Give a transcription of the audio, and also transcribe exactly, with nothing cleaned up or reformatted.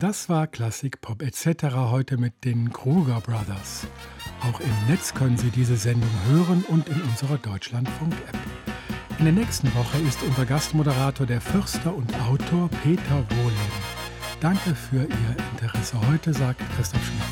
Das war Klassik Pop et cetera heute mit den Kruger Brothers. Auch im Netz können Sie diese Sendung hören und in unserer Deutschlandfunk-App. In der nächsten Woche ist unser Gastmoderator der Förster und Autor Peter Wohlleben. Danke für Ihr Interesse heute, sagt Christoph Schmitz.